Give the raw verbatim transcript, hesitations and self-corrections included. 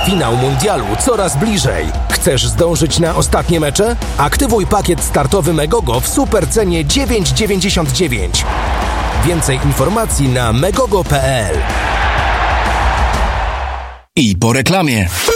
Finał mundialu coraz bliżej. Chcesz zdążyć na ostatnie mecze? Aktywuj pakiet startowy Megogo w supercenie dziewięć dziewięćdziesiąt dziewięć. Więcej informacji na megogo kropka p l. I po reklamie.